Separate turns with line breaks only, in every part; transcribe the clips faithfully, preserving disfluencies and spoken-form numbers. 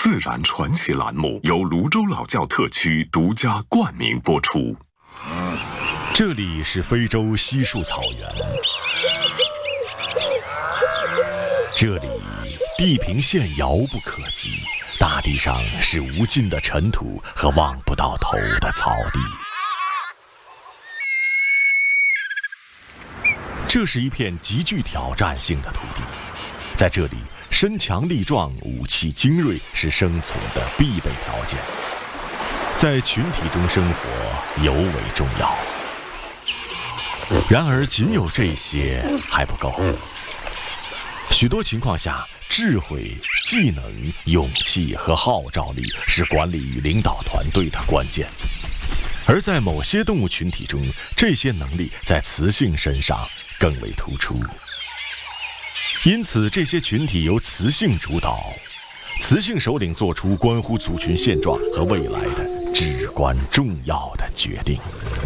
自然传奇栏目由泸州老窖特区独家冠名播出。
这里是非洲稀树草原，这里地平线遥不可及，大地上是无尽的尘土和望不到头的草地。这是一片极具挑战性的土地，在这里身强力壮、武器精锐是生存的必备条件，在群体中生活尤为重要。然而仅有这些还不够，许多情况下，智慧、技能、勇气和号召力是管理与领导团队的关键。而在某些动物群体中，这些能力在雌性身上更为突出。因此，这些群体由雌性主导，雌性首领做出关乎族群现状和未来的至关重要的决定。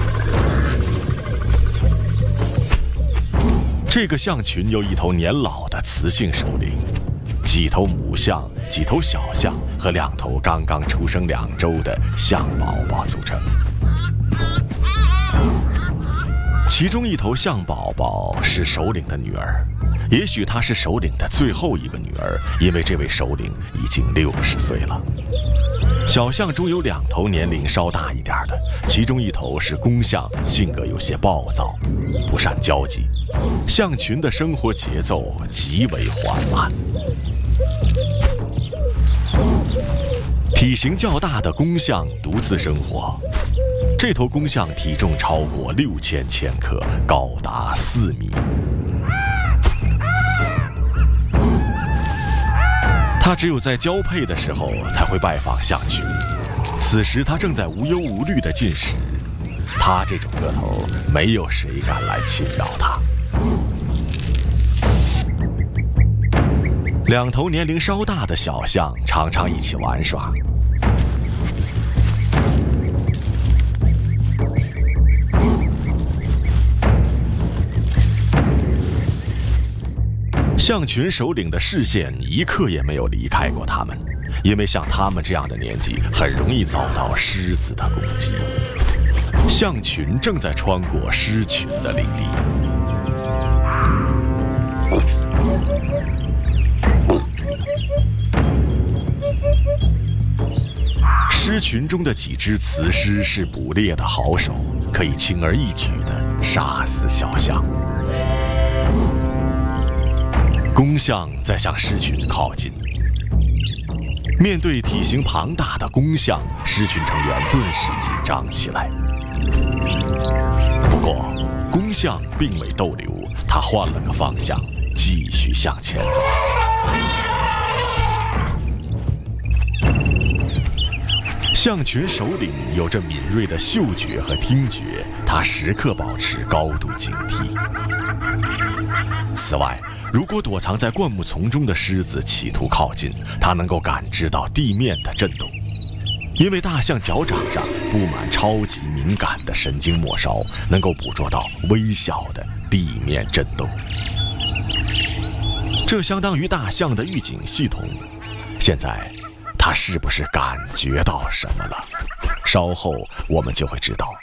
这个象群由一头年老的雌性首领、几头母象、几头小象和两头刚刚出生两周的象宝宝组成。其中一头象宝宝是首领的女儿，也许她是首领的最后一个女儿，因为这位首领已经六十岁了。小象中有两头年龄稍大一点的，其中一头是公象，性格有些暴躁，不善交际。象群的生活节奏极为缓慢。体型较大的公象独自生活，这头公象体重超过六千千克，高达四米。它只有在交配的时候才会拜访象群，此时它正在无忧无虑地进食。它这种个头，没有谁敢来侵扰它。两头年龄稍大的小象常常一起玩耍。象群首领的视线一刻也没有离开过他们，因为像他们这样的年纪，很容易遭到狮子的攻击。象群正在穿过狮群的领地。狮群中的几只雌狮是捕猎的好手，可以轻而易举地杀死小象。公象在向狮群靠近，面对体型庞大的公象，狮群成员顿时紧张起来。不过，公象并未逗留，他换了个方向，继续向前走。象群首领有着敏锐的嗅觉和听觉，他时刻保持高度警惕。此外，如果躲藏在灌木丛中的狮子企图靠近，它能够感知到地面的震动，因为大象脚掌上布满超级敏感的神经末梢，能够捕捉到微小的地面震动。这相当于大象的预警系统。现在，它是不是感觉到什么了？稍后我们就会知道。